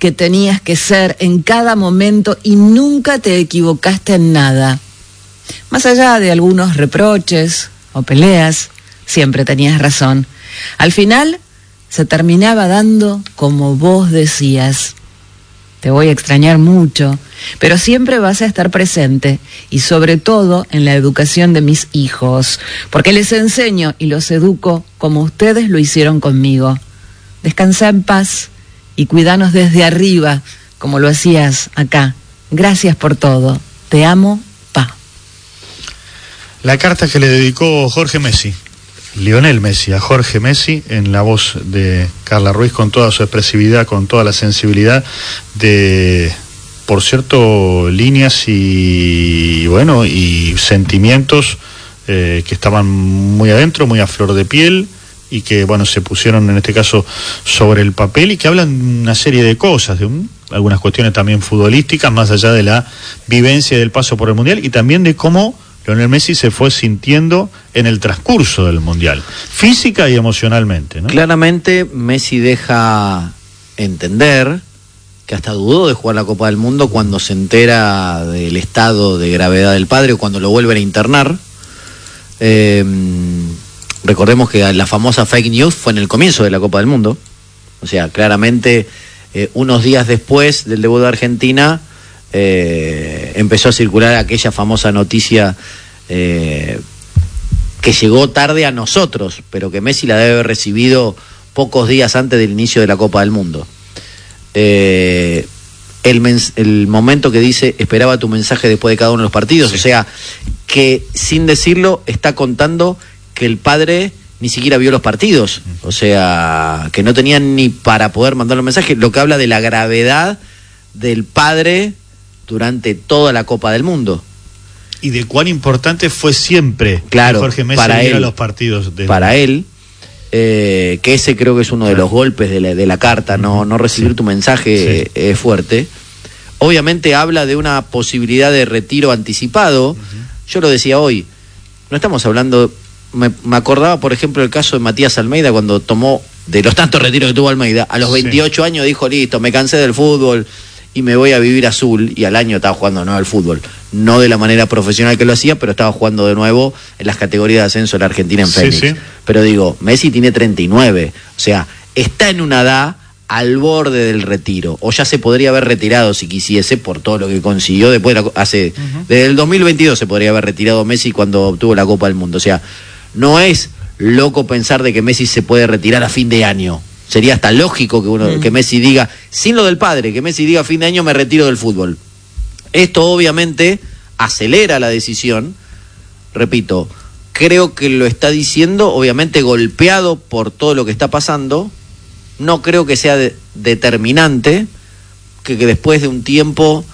que tenías que ser en cada momento y nunca te equivocaste en nada. Más allá de algunos reproches o peleas, siempre tenías razón. Al final, se terminaba dando como vos decías. Te voy a extrañar mucho, pero siempre vas a estar presente y sobre todo en la educación de mis hijos, porque les enseño y los educo como ustedes lo hicieron conmigo. Descansa en paz y cuidanos desde arriba, como lo hacías acá. Gracias por todo. Te amo, pa. La carta que le dedicó Jorge Messi, Lionel Messi, a Jorge Messi, en la voz de Carla Ruiz, con toda su expresividad, con toda la sensibilidad de, por cierto, líneas y sentimientos que estaban muy adentro, muy a flor de piel, y que, se pusieron en este caso sobre el papel y que hablan una serie de cosas, algunas cuestiones también futbolísticas, más allá de la vivencia del paso por el Mundial, y también de cómo Lionel Messi se fue sintiendo en el transcurso del Mundial, física y emocionalmente, ¿no? Claramente Messi deja entender que hasta dudó de jugar la Copa del Mundo cuando se entera del estado de gravedad del padre o cuando lo vuelven a internar. Recordemos que la famosa fake news fue en el comienzo de la Copa del Mundo. O sea, claramente unos días después del debut de Argentina empezó a circular aquella famosa noticia que llegó tarde a nosotros, pero que Messi la debe haber recibido pocos días antes del inicio de la Copa del Mundo. El momento que dice esperaba tu mensaje después de cada uno de los partidos, sí. O sea, que sin decirlo está contando que el padre ni siquiera vio los partidos, o sea, que no tenían ni para poder mandar los mensajes, lo que habla de la gravedad del padre durante toda la Copa del Mundo. Y de cuán importante fue siempre, claro, que Jorge Messi viera los partidos. Para él, que ese creo que es uno de los golpes de la carta, no recibir tu mensaje es fuerte. Obviamente habla de una posibilidad de retiro anticipado. Yo lo decía hoy, no estamos hablando... Me acordaba, por ejemplo, el caso de Matías Almeida, cuando tomó, de los tantos retiros que tuvo Almeida, a los 28 años dijo, listo, me cansé del fútbol y me voy a vivir azul, y al año estaba jugando de nuevo al fútbol, no de la manera profesional que lo hacía, pero estaba jugando de nuevo en las categorías de ascenso de la Argentina en Fénix. Pero digo, Messi tiene 39, o sea, está en una edad al borde del retiro, o ya se podría haber retirado si quisiese por todo lo que consiguió después desde el 2022 se podría haber retirado Messi cuando obtuvo la Copa del Mundo. O sea, no es loco pensar de que Messi se puede retirar a fin de año. Sería hasta lógico que Messi diga, sin lo del padre, que Messi diga a fin de año me retiro del fútbol. Esto obviamente acelera la decisión. Repito, creo que lo está diciendo, obviamente golpeado por todo lo que está pasando. No creo que sea determinante que después de un tiempo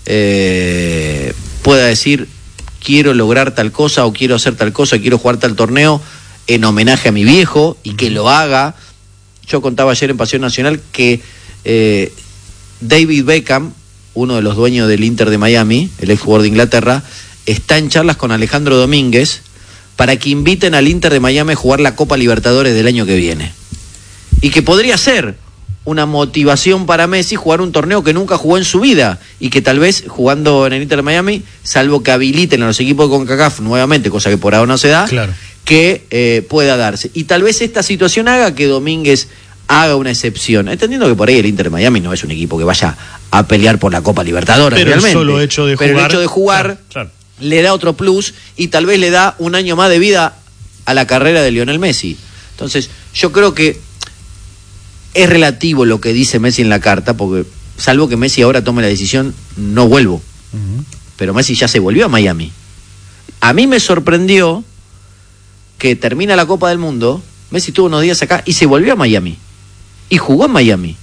pueda decir quiero lograr tal cosa o quiero hacer tal cosa, quiero jugar tal torneo en homenaje a mi viejo y que lo haga. Yo contaba ayer en Pasión Nacional que David Beckham, uno de los dueños del Inter de Miami, el ex jugador de Inglaterra, está en charlas con Alejandro Domínguez para que inviten al Inter de Miami a jugar la Copa Libertadores del año que viene. Y que podría ser una motivación para Messi jugar un torneo que nunca jugó en su vida y que tal vez jugando en el Inter de Miami, salvo que habiliten a los equipos de CONCACAF nuevamente, cosa que por ahora no se da, claro, que pueda darse. Y tal vez esta situación haga que Domínguez haga una excepción, entendiendo que por ahí el Inter de Miami no es un equipo que vaya a pelear por la Copa Libertadores, pero realmente. Pero el hecho de jugar claro. Le da otro plus y tal vez le da un año más de vida a la carrera de Lionel Messi. Entonces, yo creo que es relativo lo que dice Messi en la carta, porque salvo que Messi ahora tome la decisión, no vuelvo. Pero Messi ya se volvió a Miami. A mí me sorprendió que termina la Copa del Mundo, Messi estuvo unos días acá y se volvió a Miami. Y jugó en Miami.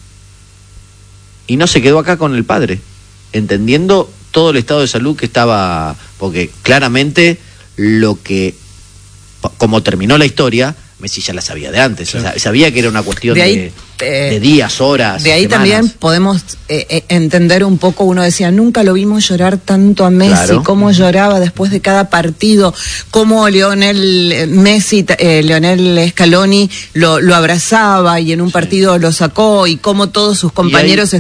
Y no se quedó acá con el padre, entendiendo todo el estado de salud que estaba, porque claramente como terminó la historia, Messi ya la sabía de antes, claro. O sea, sabía que era una cuestión de días, horas, de ahí semanas. También podemos entender un poco, uno decía, nunca lo vimos llorar tanto a Messi, claro. Cómo lloraba después de cada partido, cómo Lionel Scaloni lo abrazaba y en un partido lo sacó, y cómo todos sus compañeros